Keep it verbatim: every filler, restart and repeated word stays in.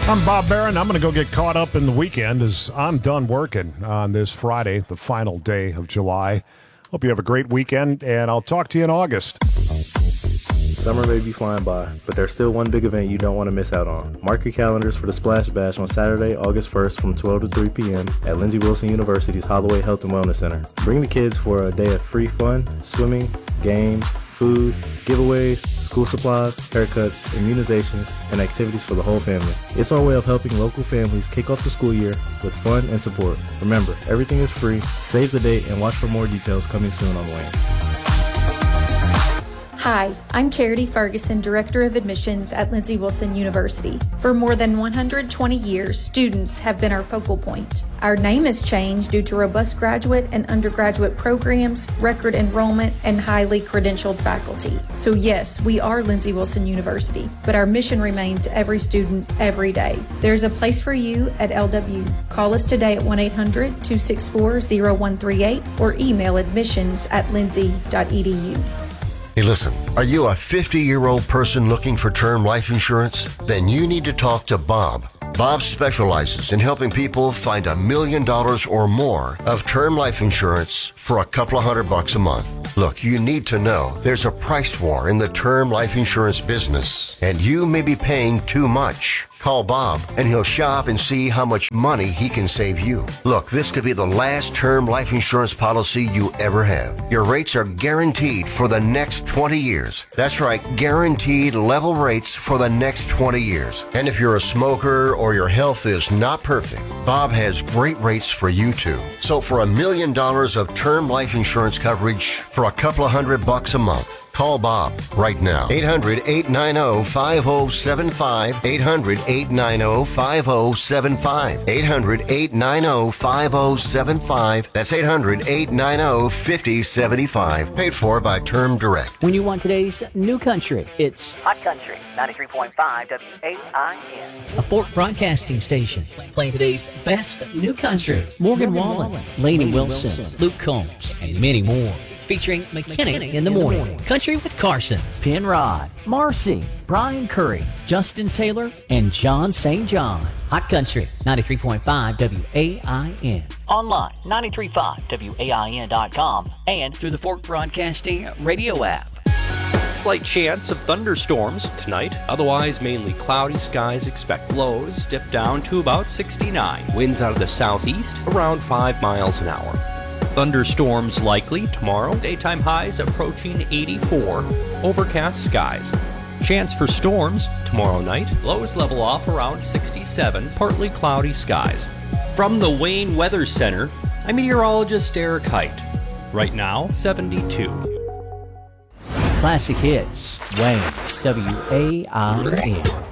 I'm Bob Barron. I'm going to go get caught up in the weekend as I'm done working on this Friday, the final day of July. Hope you have a great weekend, and I'll talk to you in August. Summer may be flying by, but there's still one big event you don't want to miss out on. Mark your calendars for the Splash Bash on Saturday, August first from twelve to three p.m. at Lindsey Wilson University's Holloway Health and Wellness Center. Bring the kids for a day of free fun, swimming, games, food, giveaways, school supplies, haircuts, immunizations, and activities for the whole family. It's our way of helping local families kick off the school year with fun and support. Remember, everything is free. Save the date and watch for more details coming soon on Wayne. Hi, I'm Charity Ferguson, Director of Admissions at Lindsey Wilson University. For more than one hundred twenty years, students have been our focal point. Our name has changed due to robust graduate and undergraduate programs, record enrollment, and highly credentialed faculty. So yes, we are Lindsey Wilson University, but our mission remains every student, every day. There's a place for you at L W. Call us today at one eight hundred, two six four, zero one three eight or email admissions at lindsey dot e d u. Hey, listen, are you a fifty-year-old person looking for term life insurance? Then you need to talk to Bob. Bob specializes in helping people find a million dollars or more of term life insurance for a couple of hundred bucks a month. Look, you need to know there's a price war in the term life insurance business, and you may be paying too much. Call Bob, and he'll shop and see how much money he can save you. Look, this could be the last term life insurance policy you ever have. Your rates are guaranteed for the next twenty years. That's right, guaranteed level rates for the next twenty years. And if you're a smoker or your health is not perfect, Bob has great rates for you too. So for a million dollars of term life insurance coverage for a couple of hundred bucks a month, call Bob right now. eight hundred, eight nine zero, five zero seven five. eight hundred, eight nine zero, five zero seven five. eight hundred, eight nine zero, five zero seven five. That's eight hundred, eight nine zero, five zero seven five. Paid for by Term Direct. When you want today's new country, it's Hot Country, ninety-three point five W A I N. a Fort Broadcasting station playing today's best new country. Morgan Wallen, Lainey Wilson, Luke Combs, and many more. Featuring McKinney in the morning, Country with Carson, Penrod, Marcy, Brian Curry, Justin Taylor, and John Saint John. Hot Country, ninety-three point five W A I N. Online, nine three five W A I N dot com and Through the Fort Broadcasting radio app. Slight chance of thunderstorms tonight. Otherwise, mainly cloudy skies. Expect lows dip down to about sixty-nine. Winds out of the southeast around five miles an hour. Thunderstorms likely tomorrow. Daytime highs approaching eighty-four. Overcast skies. Chance for storms tomorrow night. Lows level off around sixty-seven. Partly cloudy skies. From the Wayne Weather Center, I'm meteorologist Eric Height. Right now, seventy-two. Classic Hits, Wayne, W A I N.